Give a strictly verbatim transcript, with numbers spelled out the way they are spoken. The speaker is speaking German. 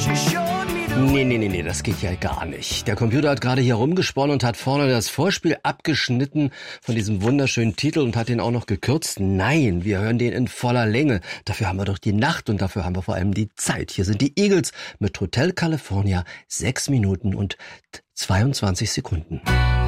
Nee, nee, nee, nee, das geht ja gar nicht. Der Computer hat gerade hier rumgesponnen und hat vorne das Vorspiel abgeschnitten von diesem wunderschönen Titel und hat den auch noch gekürzt. Nein, wir hören den in voller Länge. Dafür haben wir doch die Nacht und dafür haben wir vor allem die Zeit. Hier sind die Eagles mit Hotel California, sechs Minuten und zweiundzwanzig Sekunden.